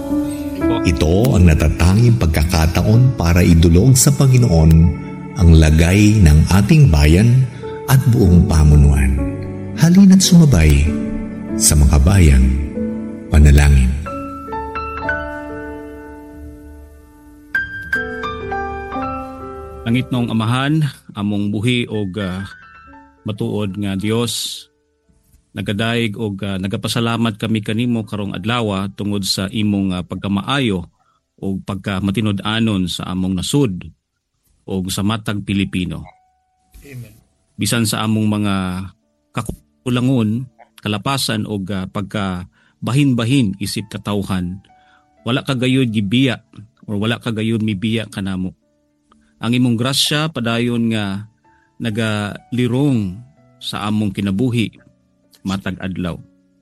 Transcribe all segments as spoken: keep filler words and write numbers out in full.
Ito ang natatanging pagkakataon para idulog sa Panginoon ang lagay ng ating bayan at buong pamunuan. Halina't sumabay sa Makabayang Panalangin. Langit nong Amahan, among buhi og uh, matuod nga Dios, nagadayeg og uh, nagapasalamat kami kanimo karong adlaw tungod sa imong uh, pagkamaayo o pagkamatinud-anon sa among nasud o sa matag Pilipino. Amen. Bisan sa among mga kakulangon, kalapasan o uh, pagka bahin-bahin isip katawhan, wala kagayod gibiya o wala kagayod mibiya kanamo. Ang imong grasya padayon nga nagalirong sa among kinabuhi matag adlaw.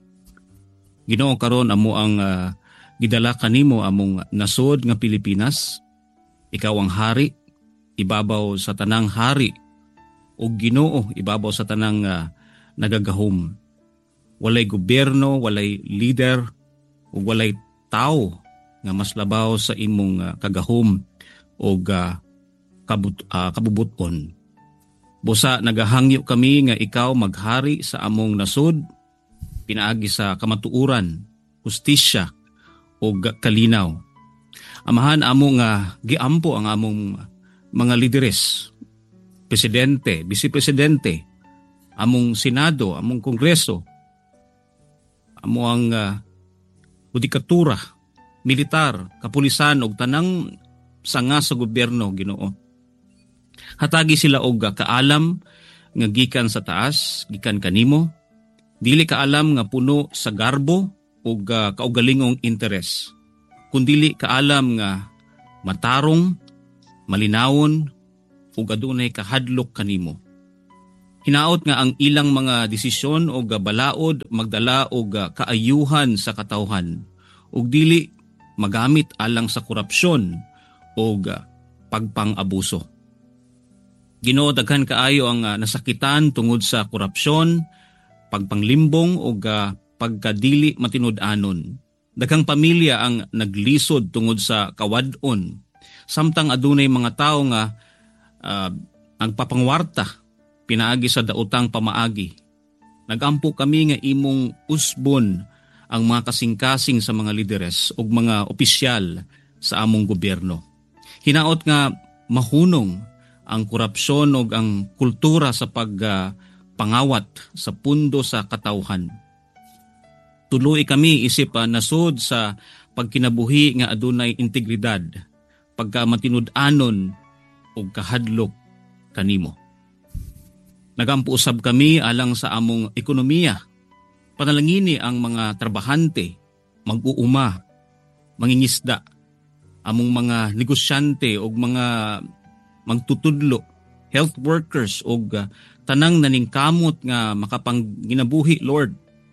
Ginoo, karon amo ang uh, gidala kanimo among nasod nga Pilipinas. Ikaw ang hari, ibabaw sa tanang hari, ug Ginoo ibabaw sa tanang uh, nagagahom. Walay gobyerno, walay leader, ug walay tao nga mas labaw sa imong uh, kagahom ug uh, kabut, uh, kabubuton. Busa nagahangyo kami nga ikaw maghari sa among nasod, pinaagi sa kamatuuran, hustisya o kalinaw. Amahan amo nga giampo ang among mga lideres, presidente, vice-presidente, among senado, among kongreso, amo ang uh, judikatura, militar, kapulisan og tanang sanga sa gobyerno, Ginoo. Hatagi sila og kaalam nga gikan sa taas, gikan kanimo. Dili kaalam nga puno sa garbo ug uh, kaugalingong interes. Kundili kaalam nga matarong, malinawon ug adunay kahadlok kanimo. Hinaot nga ang ilang mga desisyon o balaod magdala og uh, kaayuhan sa katawhan ug dili magamit alang sa korupsyon o uh, pagpang-abuso. Ginoo, daghan kaayo ang uh, nasakitan tungod sa korupsyon, pagpanglimbong o uh, pagkadili matinud-anon. Daghang pamilya ang naglisod tungod sa kawad-on. Samtang adunay mga tao nga uh, ang papangwarta pinaagi sa daotang pamaagi. Nagampo kami nga imong usbon ang mga kasing-kasing sa mga lideres ug mga opisyal sa among gobyerno. Hinaot nga mahunong ang korupsyon ug ang kultura sa pagpangawat uh, sa pundo sa katawhan. Tuloy kami isip uh, nasod sa pagkinabuhi nga adunay integridad, pagkamatinud-anon ug kahadlok kanimo. Nagampo usab kami alang sa among ekonomiya. Panalangini ang mga trabahante, mag-uuma, mangingisda, among mga negosyante ug mga magtutudlo, health workers o uh, tanang naningkamot nga makapangginabuhi, Lord.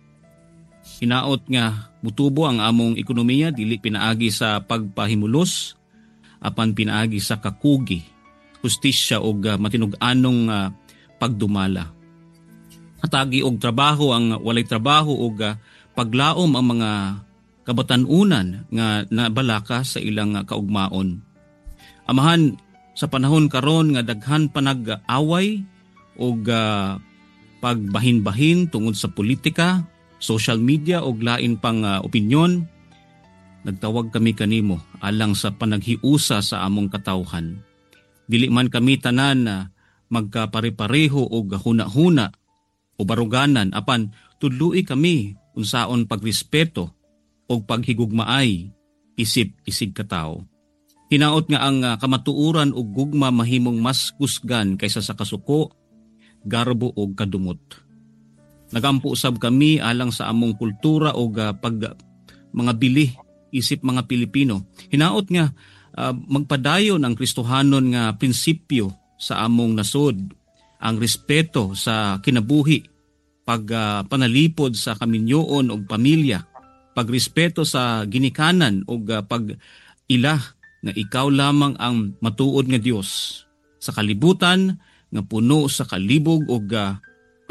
Hinaot nga mutubo ang among ekonomiya, dili pinaagi sa pagpahimulos, apan pinaagi sa kakugi, hustisya o uh, matinud-anong uh, pagdumala. Hatagi og trabaho ang walay trabaho o uh, paglaom ang mga kabatanunan nga nabalaka sa ilang uh, kaugmaon. Amahan, sa panahon karon nga daghan pa nag-away o uh, pagbahin-bahin tungod sa politika, social media o lain pang uh, opinyon, nagtawag kami kanimo alang sa panaghiusa sa among katawhan. Dili man kami tanan na uh, magkapare-pareho o huna-huna o baruganan, apan tudloi kami unsaon pagrespeto o paghigugmaay isip-isig katao. Hinaot nga ang uh, kamatuuran ug gugma mahimong mas kusgan kaysa sa kasuko, garbo ug kadumot. Nagampo usab kami alang sa among kultura ug uh, pag mga bili isip mga Pilipino. Hinaot nga uh, magpadayon ang Kristohanon nga prinsipyo sa among nasod, ang respeto sa kinabuhi, pag uh, panalipod sa kaminyoon ug pamilya, pagrespeto sa ginikanan ug uh, pag ila nga ikaw lamang ang matuod nga Dios sa kalibutan nga puno sa kalibog ug uh,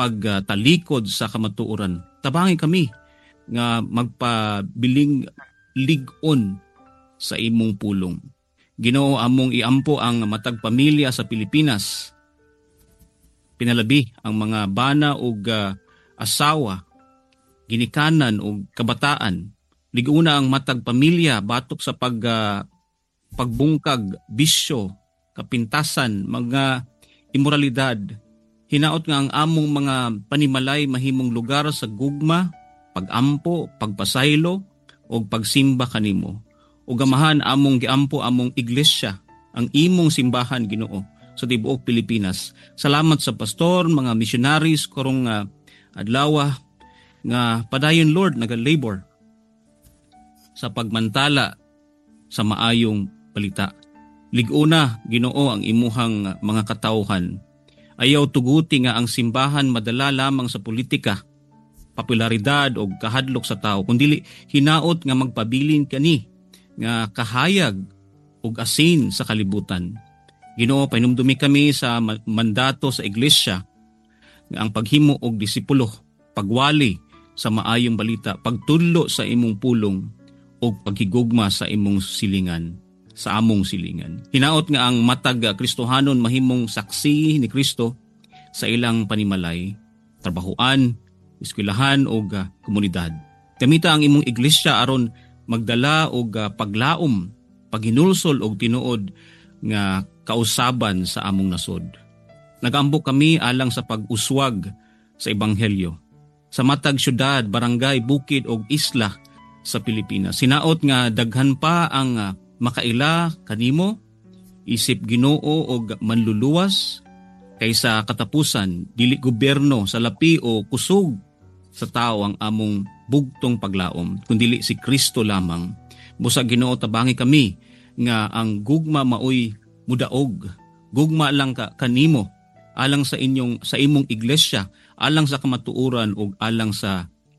pagtalikod uh, sa kamatuoran. Tabangi kami nga magpabiling lig-on sa imong pulong. Ginoo, among iampo ang matag pamilya sa Pilipinas. Pinalabi ang mga bana ug uh, asawa, ginikanan ug kabataan. Liguna ang matag pamilya batok sa pag uh, pagbungkag, bisyo, kapintasan, mga imoralidad. Hinaot nga ang among mga panimalay mahimong lugar sa gugma, pagampo, pagpasaylo o pagsimba kanimo. O gamahan among giampo among iglesia, ang imong simbahan Ginoo sa tibuok Pilipinas. Salamat sa pastor, mga missionaries karong uh, adlaw nga padayon Lord naga-labor sa pagmantala sa maayong balita. Liguna Ginoo ang imuhang mga katawhan. Ayaw tuguti nga ang simbahan madala lamang sa politika, popularidad o kahadlok sa tao, kundi hinaot nga magpabilin kani nga kahayag ug asin sa kalibutan. Ginoo, pahinumdumi kami sa mandato sa iglesia nga ang paghimo og disipulo, pagwali sa maayong balita, pagtudlo sa imong pulong ug paghigugma sa imong silingan, sa among silingan. Hinaot nga ang matag Kristohanon mahimong saksi ni Kristo sa ilang panimalay, trabahoan, eskwelahan ug komunidad. Gamita ang imong iglesia aron magdala og uh, paglaom, paghinulsol og tinuod nga kausaban sa among nasod. Nagambok kami alang sa pag-uswag sa ebanghelyo sa matag syudad, barangay, bukid og isla sa Pilipinas. Sinaot nga daghan pa ang uh, makaila kanimo, isip Ginoo og manluluwas kaysa katapusan, dili gobyerno sa lapi o kusog sa tao ang among bugtong paglaom, kundili si Kristo lamang. Busa Ginoo, tabangi kami nga ang gugma maoy mudaog. Gugma lang ka kanimo alang sa inyong sa imong iglesia, alang sa kamatuoran ug alang sa